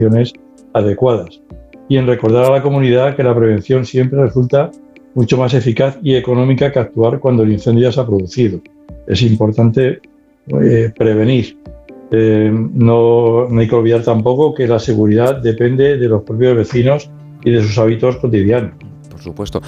acciones adecuadas. Y en recordar a la comunidad que la prevención siempre resulta mucho más eficaz y económica que actuar cuando el incendio ya se ha producido. Es importante prevenir. No hay que olvidar tampoco que la seguridad depende de los propios vecinos y de sus hábitos cotidianos. Por supuesto.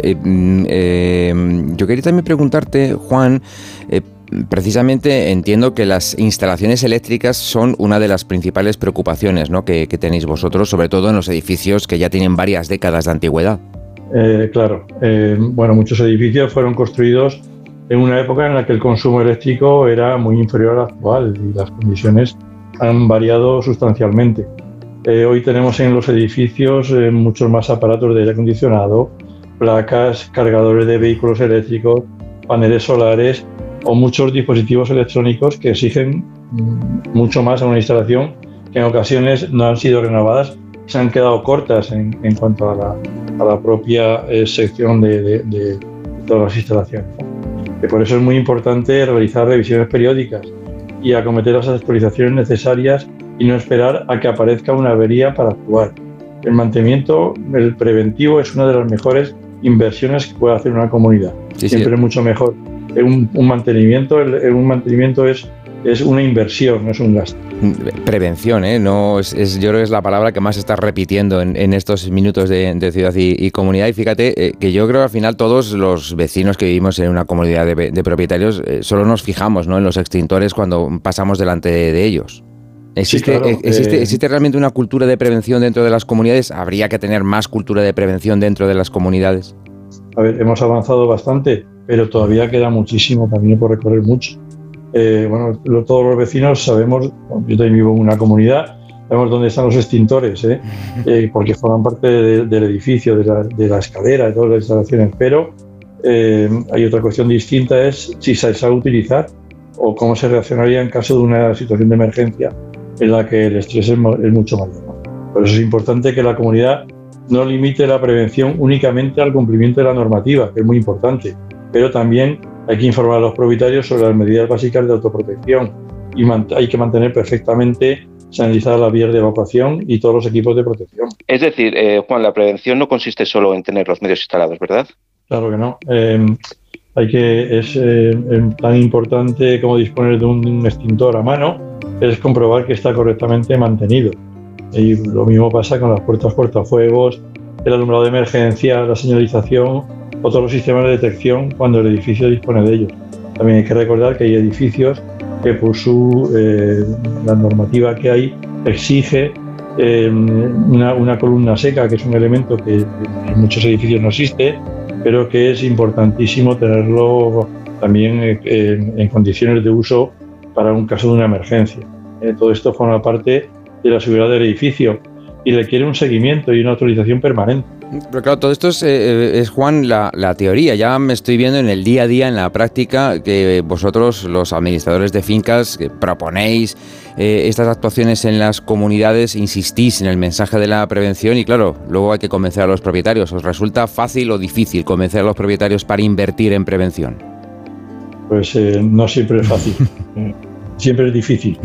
Yo quería también preguntarte, Juan, precisamente entiendo que las instalaciones eléctricas son una de las principales preocupaciones, ¿no?, que tenéis vosotros, sobre todo en los edificios que ya tienen varias décadas de antigüedad. Claro. Muchos edificios fueron construidos en una época en la que el consumo eléctrico era muy inferior al actual y las condiciones han variado sustancialmente. Hoy tenemos en los edificios muchos más aparatos de aire acondicionado, placas, cargadores de vehículos eléctricos, paneles solares o muchos dispositivos electrónicos que exigen mucho más a una instalación que en ocasiones no han sido renovadas, se han quedado cortas en cuanto a la propia sección de todas las instalaciones. Por eso es muy importante realizar revisiones periódicas y acometer las actualizaciones necesarias y no esperar a que aparezca una avería para actuar. El mantenimiento, el preventivo, es una de las mejores inversiones que puede hacer una comunidad. Siempre es mucho mejor. Un mantenimiento es una inversión, no es un gasto. Prevención, no yo creo que es la palabra que más estás repitiendo en estos minutos de ciudad y comunidad. Y fíjate que yo creo que al final todos los vecinos que vivimos en una comunidad de propietarios solo nos fijamos, ¿no?, en los extintores cuando pasamos delante de ellos. ¿Existe realmente una cultura de prevención dentro de las comunidades? ¿Habría que tener más cultura de prevención dentro de las comunidades? A ver, hemos avanzado bastante, pero todavía queda muchísimo camino por recorrer, mucho. Todos los vecinos sabemos, yo también vivo en una comunidad, sabemos dónde están los extintores, porque forman parte del edificio, de la escalera, de todas las instalaciones, pero hay otra cuestión distinta, es si se sabe utilizar o cómo se reaccionaría en caso de una situación de emergencia en la que el estrés es mucho mayor, ¿no? Por eso es importante que la comunidad no limite la prevención únicamente al cumplimiento de la normativa, que es muy importante, pero también hay que informar a los propietarios sobre las medidas básicas de autoprotección y hay que mantener perfectamente sanitizadas las vías de evacuación y todos los equipos de protección. Es decir, Juan, la prevención no consiste solo en tener los medios instalados, ¿verdad? Claro que no. Es tan importante como disponer de un extintor a mano, es comprobar que está correctamente mantenido. Y lo mismo pasa con las puertas cortafuegos, el alumbrado de emergencia, la señalización o todos los sistemas de detección cuando el edificio dispone de ellos. También hay que recordar que hay edificios que por la normativa que hay exige una columna seca, que es un elemento que en muchos edificios no existe, pero que es importantísimo tenerlo también en condiciones de uso para un caso de una emergencia. Todo esto forma parte de la seguridad del edificio y requiere un seguimiento y una actualización permanente. Pero claro, todo esto es Juan, la teoría. Ya me estoy viendo en el día a día, en la práctica, que vosotros, los administradores de fincas, que proponéis estas actuaciones en las comunidades, insistís en el mensaje de la prevención y claro, luego hay que convencer a los propietarios. ¿Os resulta fácil o difícil convencer a los propietarios para invertir en prevención? Pues no siempre es fácil, siempre es difícil.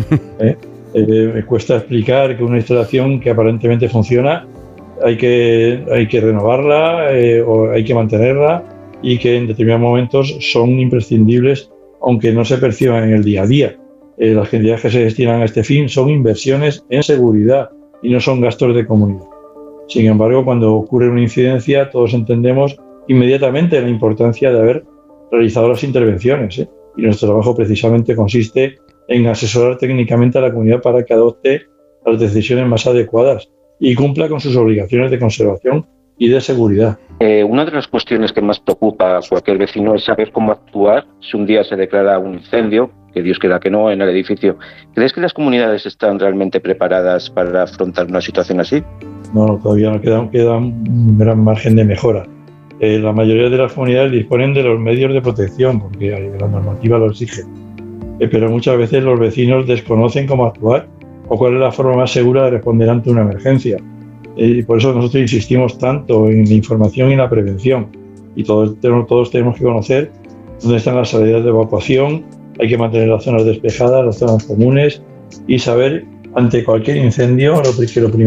Me cuesta explicar que una instalación que aparentemente funciona hay que renovarla o hay que mantenerla y que en determinados momentos son imprescindibles, aunque no se perciban en el día a día. Las cantidades que se destinan a este fin son inversiones en seguridad y no son gastos de comunidad. Sin embargo, cuando ocurre una incidencia, todos entendemos inmediatamente la importancia de haber realizado las intervenciones, y nuestro trabajo precisamente consiste en asesorar técnicamente a la comunidad para que adopte las decisiones más adecuadas y cumpla con sus obligaciones de conservación y de seguridad. Una de las cuestiones que más preocupa a cualquier vecino es saber cómo actuar si un día se declara un incendio, que Dios quiera que no, en el edificio. ¿Crees que las comunidades están realmente preparadas para afrontar una situación así? No, todavía no queda un gran margen de mejora. La mayoría de las comunidades disponen de los medios de protección, porque la normativa lo exige. Pero muchas veces los vecinos desconocen cómo actuar o cuál es la forma más segura de responder ante una emergencia. Y por eso nosotros insistimos tanto en la información y en la prevención. Y todos tenemos que conocer dónde están las salidas de evacuación, hay que mantener las zonas despejadas, las zonas comunes y saber ante cualquier incendio que lo primero